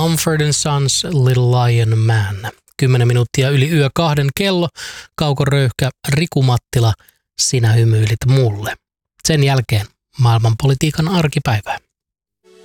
Mumford & Sons, Little Lion Man. 10 minuuttia yli yö 2 kello. Kauko Röyhkä, Riku Mattila, sinä hymyilit mulle. Sen jälkeen maailmanpolitiikan arkipäivää.